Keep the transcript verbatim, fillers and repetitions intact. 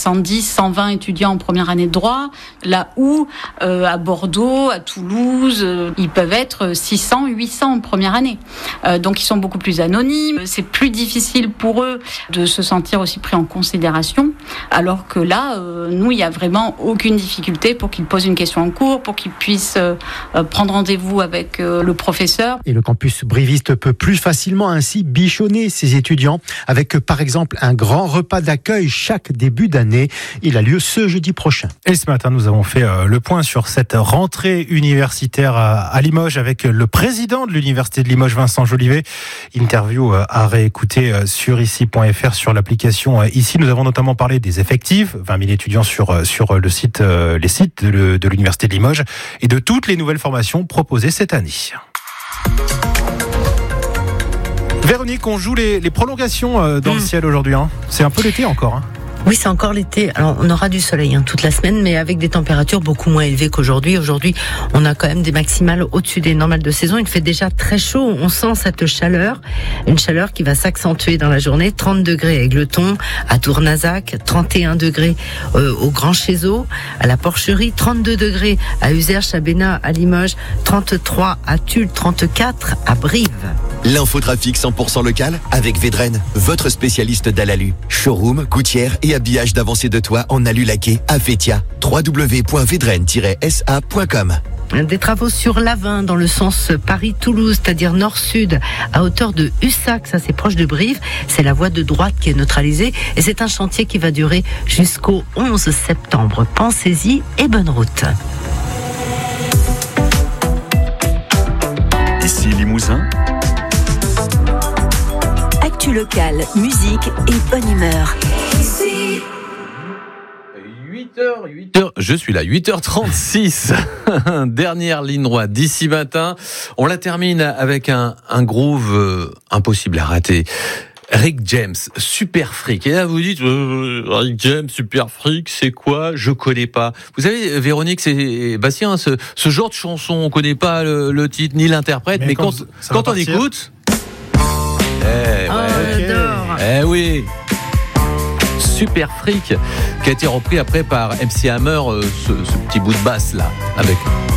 soixante-dix, cent vingt étudiants en première année de droit, là où euh, à Bordeaux, à Toulouse, euh, ils peuvent être six cents, huit cents en première année. Euh, donc ils sont beaucoup plus anonymes, c'est plus difficile pour eux de se sentir aussi pris en considération, alors que là, euh, nous, il n'y a vraiment aucune difficulté pour qu'ils posent une question en cours, pour qu'ils puissent euh, prendre rendez-vous avec euh, le professeur. Et le campus briviste peut plus facilement ainsi bichonner ses étudiants avec par exemple un grand repas d'accueil chaque début d'année. Il a lieu ce jeudi prochain. Et ce matin, nous avons fait le point sur cette rentrée universitaire à Limoges avec le président de l'université de Limoges, Vincent Jolivet. Interview à réécouter sur ici point f r, sur l'application ici. Nous avons notamment parlé des effectifs, vingt mille étudiants sur, sur le site, les sites de, de l'université de Limoges et de toutes les nouvelles formations proposées cette année. Véronique, on joue les, les prolongations dans mmh. le ciel aujourd'hui. Hein. C'est un peu l'été encore. Hein. Oui, c'est encore l'été. Alors, on aura du soleil hein, toute la semaine, mais avec des températures beaucoup moins élevées qu'aujourd'hui. Aujourd'hui, on a quand même des maximales au-dessus des normales de saison. Il fait déjà très chaud. On sent cette chaleur, une chaleur qui va s'accentuer dans la journée. trente degrés à Égletons, à Tournazac, trente et un degrés euh, au Grand Chézeau, à la Porcherie, trente-deux degrés à Uzerche, à Bénat, à Limoges, trente-trois à Tulle, trente-quatre à Brive. L'infotrafic cent pour cent local avec Védren, votre spécialiste d'Alalu. Showroom, gouttière et habillage d'avancée de toit en alu laqué à Fétia. w w w point védren tiret s a point com. Des travaux sur l'Avin dans le sens Paris-Toulouse, c'est-à-dire nord-sud, à hauteur de Hussac, ça c'est proche de Brive. C'est la voie de droite qui est neutralisée et c'est un chantier qui va durer jusqu'au onze septembre. Pensez-y et bonne route. Ici Limousin. Actu locale, musique et bonne humeur. huit heures, huit heures, je suis là, huit heures trente-six. Dernière ligne droite d'ici matin. On la termine avec un, un groove euh, impossible à rater. Rick James, Super Freak. Et là, vous dites, euh, Rick James, Super Freak, c'est quoi? Je connais pas. Vous savez, Véronique, c'est Bastien, ce, ce genre de chanson, on connaît pas le, le titre ni l'interprète, mais, mais quand, quand, quand on écoute, eh, oh, ouais, j'adore. Eh oui. Super Freak, qui a été repris après par M C Hammer, euh, ce, ce petit bout de basse là, avec